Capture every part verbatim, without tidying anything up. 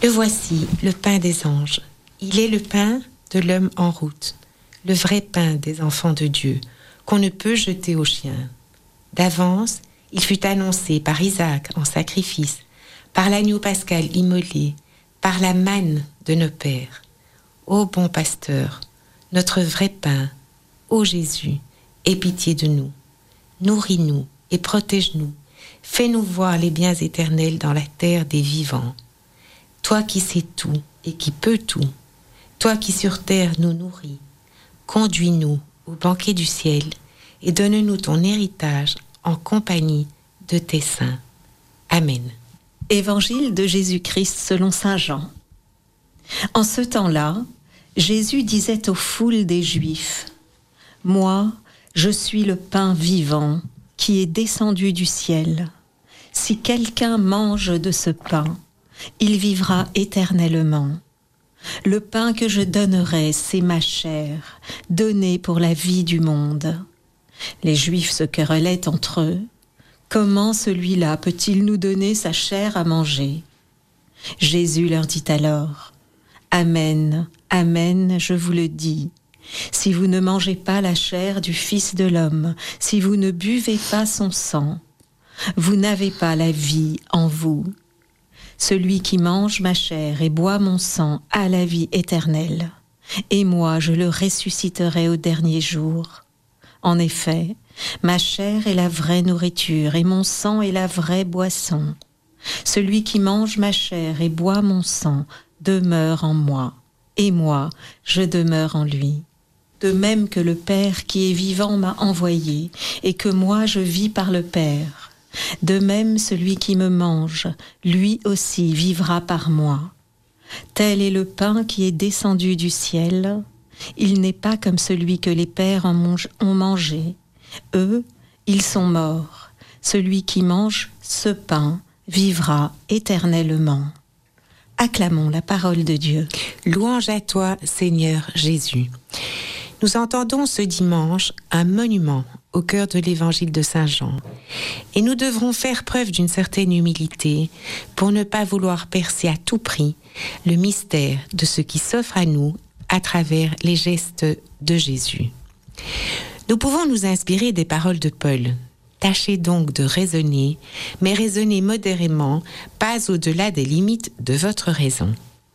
Le voici, le pain des anges. Il est le pain de l'homme en route, le vrai pain des enfants de Dieu, qu'on ne peut jeter aux chiens. D'avance, il fut annoncé par Isaac en sacrifice, par l'agneau pascal immolé, par la manne de nos pères. Ô bon pasteur, notre vrai pain, ô Jésus, aie pitié de nous. Nourris-nous et protège-nous. Fais-nous voir les biens éternels dans la terre des vivants. Toi qui sais tout et qui peux tout, toi qui sur terre nous nourris, conduis-nous au banquet du ciel et donne-nous ton héritage en compagnie de tes saints. Amen. Évangile de Jésus-Christ selon saint Jean. En ce temps-là, Jésus disait aux foules des Juifs : « Moi, je suis le pain vivant qui est descendu du ciel. Si quelqu'un mange de ce pain, il vivra éternellement. Le pain que je donnerai, c'est ma chair, donnée pour la vie du monde. » Les Juifs se querellaient entre eux. Comment celui-là peut-il nous donner sa chair à manger ? Jésus leur dit alors : « Amen, amen, je vous le dis. Si vous ne mangez pas la chair du Fils de l'homme, si vous ne buvez pas son sang, vous n'avez pas la vie en vous. Celui qui mange ma chair et boit mon sang a la vie éternelle, et moi je le ressusciterai au dernier jour. En effet, ma chair est la vraie nourriture et mon sang est la vraie boisson. Celui qui mange ma chair et boit mon sang demeure en moi, et moi je demeure en lui. De même que le Père qui est vivant m'a envoyé, et que moi je vis par le Père. De même celui qui me mange, lui aussi vivra par moi. Tel est le pain qui est descendu du ciel. Il n'est pas comme celui que les pères ont mangé. Eux, ils sont morts. Celui qui mange ce pain vivra éternellement. » Acclamons la parole de Dieu. Louange à toi, Seigneur Jésus. Nous entendons ce dimanche un monument au cœur de l'évangile de saint Jean. Et nous devrons faire preuve d'une certaine humilité pour ne pas vouloir percer à tout prix le mystère de ce qui s'offre à nous à travers les gestes de Jésus. Nous pouvons nous inspirer des paroles de Paul. Tâchez donc de raisonner, mais raisonnez modérément, pas au-delà des limites de votre raison.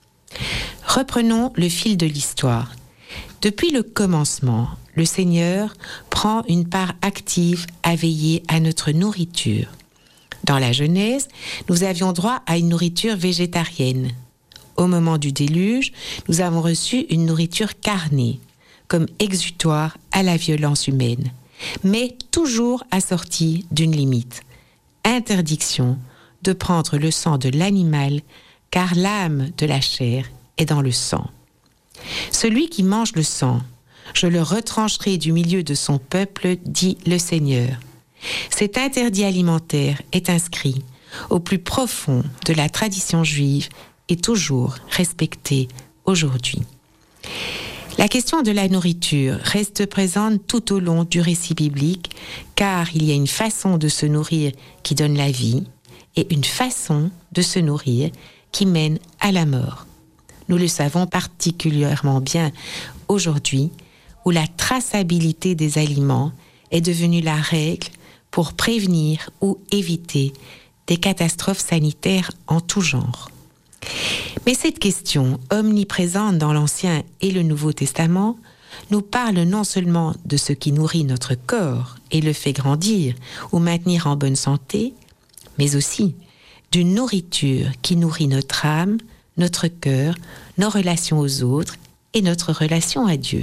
Reprenons le fil de l'histoire. Depuis le commencement, le Seigneur prend une part active à veiller à notre nourriture. Dans la Genèse, nous avions droit à une nourriture végétarienne. Au moment du déluge, nous avons reçu une nourriture carnée, comme exutoire à la violence humaine, mais toujours assortie d'une limite. Interdiction de prendre le sang de l'animal, car l'âme de la chair est dans le sang. Celui qui mange le sang, je le retrancherai du milieu de son peuple, dit le Seigneur. Cet interdit alimentaire est inscrit au plus profond de la tradition juive et toujours respecté aujourd'hui. La question de la nourriture reste présente tout au long du récit biblique, car il y a une façon de se nourrir qui donne la vie et une façon de se nourrir qui mène à la mort. Nous le savons particulièrement bien aujourd'hui, où la traçabilité des aliments est devenue la règle pour prévenir ou éviter des catastrophes sanitaires en tout genre. Mais cette question, omniprésente dans l'Ancien et le Nouveau Testament, nous parle non seulement de ce qui nourrit notre corps et le fait grandir ou maintenir en bonne santé, mais aussi d'une nourriture qui nourrit notre âme, notre cœur, nos relations aux autres et notre relation à Dieu.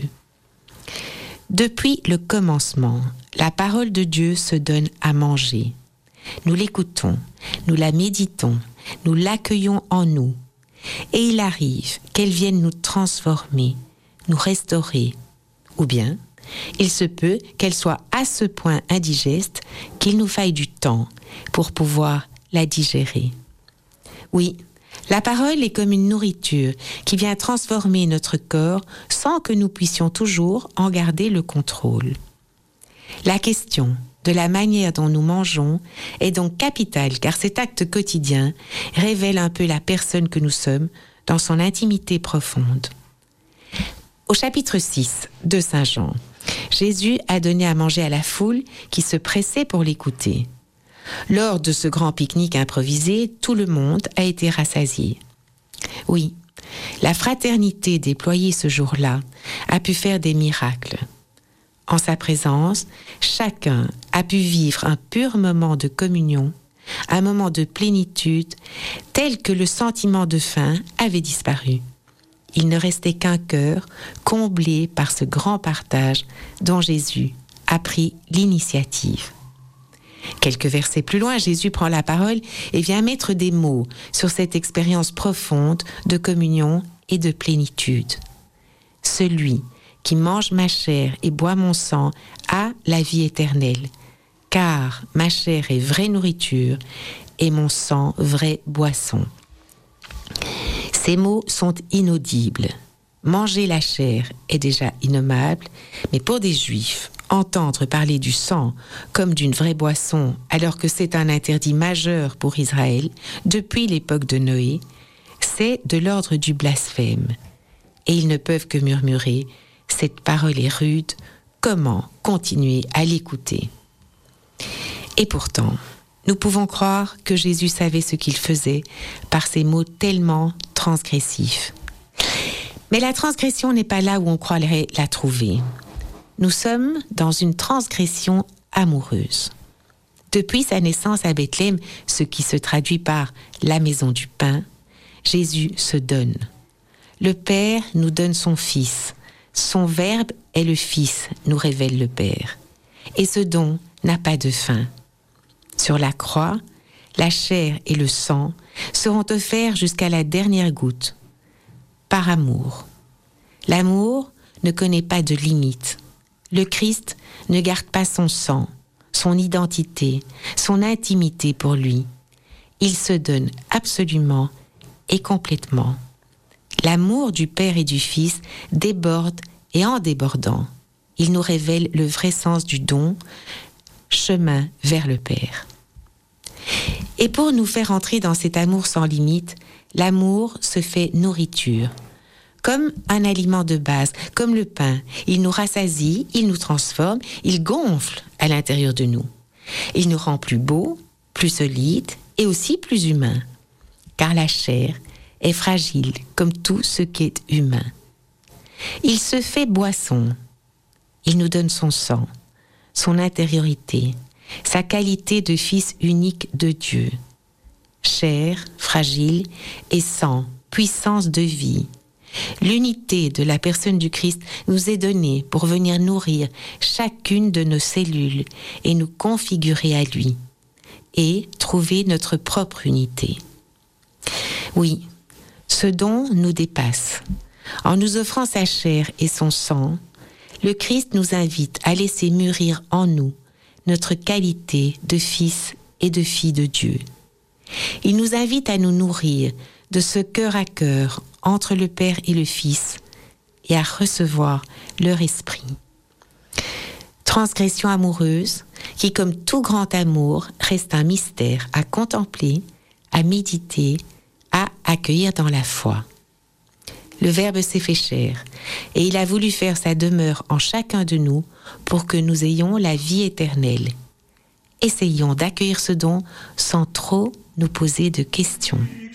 Depuis le commencement, la parole de Dieu se donne à manger. Nous l'écoutons, nous la méditons, nous l'accueillons en nous. Et il arrive qu'elle vienne nous transformer, nous restaurer. Ou bien, il se peut qu'elle soit à ce point indigeste qu'il nous faille du temps pour pouvoir la digérer. Oui, la parole est comme une nourriture qui vient transformer notre corps sans que nous puissions toujours en garder le contrôle. La question de la manière dont nous mangeons est donc capital, car cet acte quotidien révèle un peu la personne que nous sommes dans son intimité profonde. Au chapitre six de Saint Jean, Jésus a donné à manger à la foule qui se pressait pour l'écouter. Lors de ce grand pique-nique improvisé, tout le monde a été rassasié. Oui, la fraternité déployée ce jour-là a pu faire des miracles. En sa présence, chacun a pu vivre un pur moment de communion, un moment de plénitude, tel que le sentiment de faim avait disparu. Il ne restait qu'un cœur comblé par ce grand partage dont Jésus a pris l'initiative. Quelques versets plus loin, Jésus prend la parole et vient mettre des mots sur cette expérience profonde de communion et de plénitude. Celui qui mange ma chair et boit mon sang a la vie éternelle, car ma chair est vraie nourriture et mon sang vraie boisson. Ces mots sont inaudibles. Manger la chair est déjà innommable, mais pour des Juifs, entendre parler du sang comme d'une vraie boisson, alors que c'est un interdit majeur pour Israël depuis l'époque de Noé, c'est de l'ordre du blasphème. Et ils ne peuvent que murmurer « Cette parole est rude, comment continuer à l'écouter ?» Et pourtant, nous pouvons croire que Jésus savait ce qu'il faisait par ces mots tellement transgressifs. Mais la transgression n'est pas là où on croirait la trouver. Nous sommes dans une transgression amoureuse. Depuis sa naissance à Bethléem, ce qui se traduit par la maison du pain, Jésus se donne. Le Père nous donne son Fils. Son Verbe est le Fils, nous révèle le Père. Et ce don n'a pas de fin. Sur la croix, la chair et le sang seront offerts jusqu'à la dernière goutte, par amour. L'amour ne connaît pas de limite. Le Christ ne garde pas son sang, son identité, son intimité pour lui. Il se donne absolument et complètement. L'amour du Père et du Fils déborde et en débordant, il nous révèle le vrai sens du don, chemin vers le Père. Et pour nous faire entrer dans cet amour sans limite, l'amour se fait nourriture. Comme un aliment de base, comme le pain. Il nous rassasie, il nous transforme, il gonfle à l'intérieur de nous. Il nous rend plus beaux, plus solides et aussi plus humains. Car la chair est fragile comme tout ce qui est humain. Il se fait boisson. Il nous donne son sang, son intériorité, sa qualité de fils unique de Dieu. Chair, fragile, et sang, puissance de vie. L'unité de la personne du Christ nous est donnée pour venir nourrir chacune de nos cellules et nous configurer à lui et trouver notre propre unité. Oui, ce don nous dépasse. En nous offrant sa chair et son sang, le Christ nous invite à laisser mûrir en nous notre qualité de fils et de fille de Dieu. Il nous invite à nous nourrir de ce cœur à cœur entre le Père et le Fils et à recevoir leur esprit. Transgression amoureuse qui, comme tout grand amour, reste un mystère à contempler, à méditer, à accueillir dans la foi. Le Verbe s'est fait chair et il a voulu faire sa demeure en chacun de nous pour que nous ayons la vie éternelle. Essayons d'accueillir ce don sans trop nous poser de questions.